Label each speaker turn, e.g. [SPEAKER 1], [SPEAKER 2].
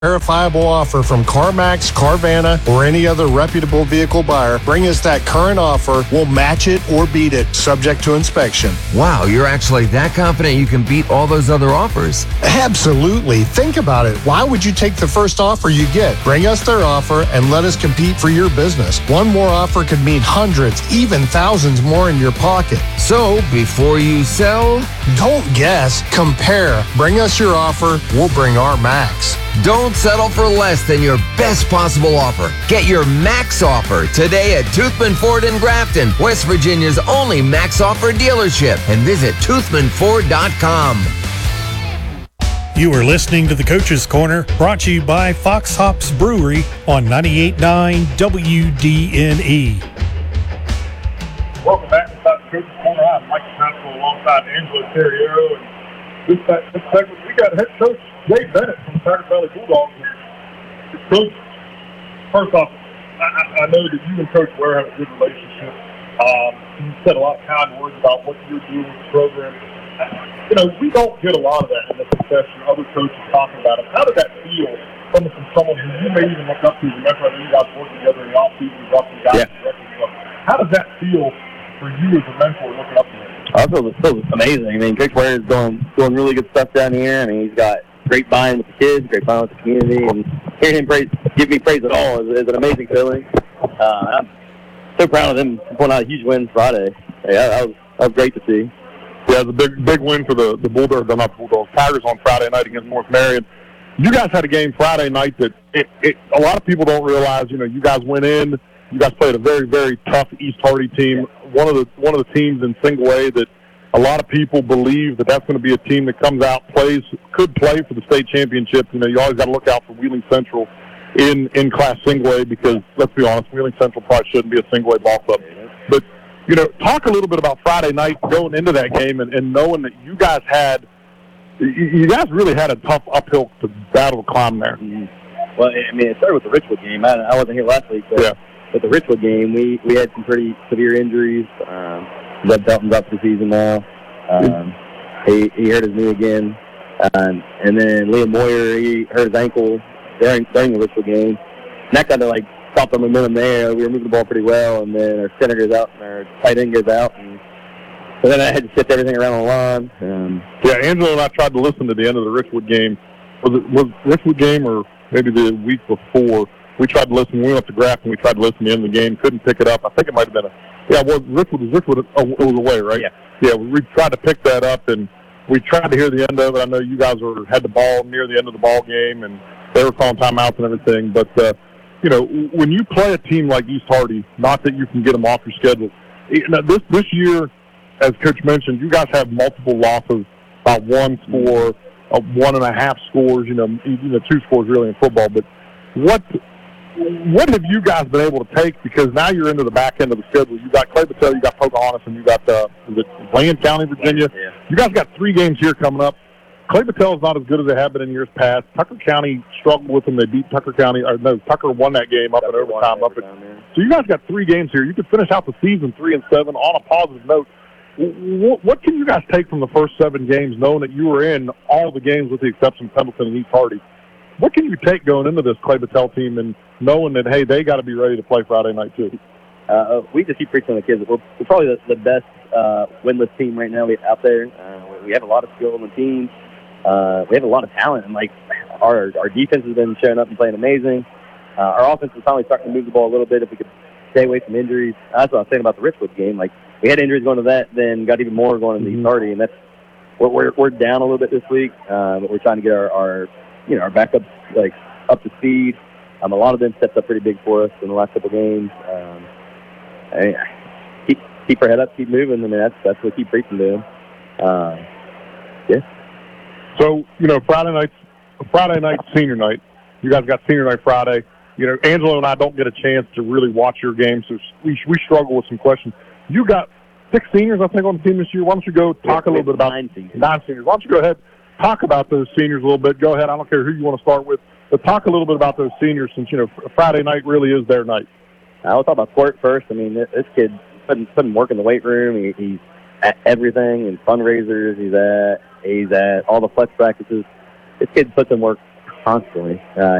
[SPEAKER 1] verifiable offer from CarMax, Carvana, or any other reputable vehicle buyer. Bring us that current offer. We'll match it or beat it, subject to inspection.
[SPEAKER 2] Wow, you're actually that confident you can beat all those other offers?
[SPEAKER 1] Absolutely. Think about it. Why would you take the first offer you get? Bring us their offer and let us compete for your business. One more offer could mean hundreds, even thousands more in your pocket.
[SPEAKER 2] So, before you sell,
[SPEAKER 1] don't guess. Compare. Bring us your offer. We'll bring our max.
[SPEAKER 2] Don't settle for less than your best possible offer. Get your max offer today at Toothman Ford in Grafton, West Virginia's only max offer dealership. And visit toothmanford.com.
[SPEAKER 3] You are listening to the Coach's Corner, brought to you by Fox Hops Brewery on 98.9 WDNE.
[SPEAKER 4] Welcome back to the Coach's Corner. I'm Mike Council alongside Angelo Terriero. And this segment, we got head coach Jay Bennett from Packard Valley Bulldogs. Coach, first off, I know that you and Coach Ware have a good relationship. You said a lot of kind words about what you're doing with the program. You know, we don't get a lot of that in the profession. Other coaches talking about it. How did that feel from someone who you may even look up to? Remember, I know you guys worked together in the offseason, roughly guys. Yeah. How does that feel for you as a mentor looking up to him?
[SPEAKER 5] I feel amazing. I mean, Coach Ware is doing really good stuff down here. I mean, he's got great buy-in with the kids, great buy-in with the community, and hearing him give me praise at all is an amazing feeling. I'm so proud of him pulling out a huge win Friday. Yeah, that was great to see.
[SPEAKER 4] Yeah, it's a big win for the Bulldogs. Not Bulldogs. Tigers on Friday night against North Marion. You guys had a game Friday night that a lot of people don't realize. You know, you guys went in. You guys played a very, very tough East Hardy team. One of the teams in single A that a lot of people believe that's going to be a team that comes out, could play for the state championship. You know, you always got to look out for Wheeling Central in Class Single A because, let's be honest, Wheeling Central probably shouldn't be a single A ball club. But, you know, talk a little bit about Friday night going into that game and knowing that you guys really had a tough uphill battle to climb there.
[SPEAKER 5] Mm-hmm. Well, I mean, it started with the Richwood game. I wasn't here last week, but with the Richwood game, we had some pretty severe injuries. Zeb Belton's out for the season now. He hurt his knee again. And then Liam Moyer, he hurt his ankle during the Richwood game. And that kind of, stopped our momentum there. We were moving the ball pretty well, and then our center goes out and our tight end goes out. And so then I had to shift everything around the line.
[SPEAKER 4] Angelo and I tried to listen to the end of the Richwood game. Was Richwood game or maybe the week before? We tried to listen. We went to Grafton. We tried to listen to the end of the game. Couldn't pick it up. I think it might have been Richwood was away, right? Yeah, we tried to pick that up, and we tried to hear the end of it. I know you guys had the ball near the end of the ball game, and they were calling timeouts and everything. But, you know, when you play a team like East Hardy, not that you can get them off your schedule. This year, as Coach mentioned, you guys have multiple losses, about one score, 1.5 scores, you know, 2 scores really in football. But what have you guys been able to take? Because now you're into the back end of the schedule. You got Clay Battelle, you got Pocahontas, and you got Wayne County, Virginia.
[SPEAKER 5] Yeah.
[SPEAKER 4] You guys got 3 games here coming up. Clay Battelle is not as good as they have been in years past. Tucker County struggled with them. They beat Tucker County. Tucker won that game up in overtime. So you guys got 3 games here. You could finish out the season 3-7 on a positive note. What can you guys take from the first 7 games, knowing that you were in all the games with the exception of Pendleton and East Hardy? What can you take going into this Clay Battelle team and knowing that, hey, they got to be ready to play Friday night too?
[SPEAKER 5] We just keep preaching to the kids that we're probably the best winless team right now out there. We have a lot of skill on the team. We have a lot of talent, and our defense has been showing up and playing amazing. Our offense is finally starting to move the ball a little bit if we could stay away from injuries. That's what I was saying about the Richwood game. We had injuries going to that, then got even more going to the East Hardy, and that's we're down a little bit this week. But we're trying to get our backups up to speed. A lot of them stepped up pretty big for us in the last couple of games. Keep our head up, keep moving. I mean, that's what we keep preaching to them.
[SPEAKER 4] So, you know, Friday night, senior night. You guys got senior night Friday. You know, Angelo and I don't get a chance to really watch your game, so we struggle with some questions. You got 6 seniors, I think, on the team this year. Why don't you go talk a little bit about
[SPEAKER 5] 9 seniors.
[SPEAKER 4] 9 seniors. Why don't you go ahead, talk about those seniors a little bit. Go ahead. I don't care who you want to start with, but talk a little bit about those seniors since, you know, Friday night really is their night.
[SPEAKER 5] I'll talk about Court first. I mean, this kid putting work in the weight room. He's at everything, in fundraisers. He's at all the flex practices. This kid puts in work constantly.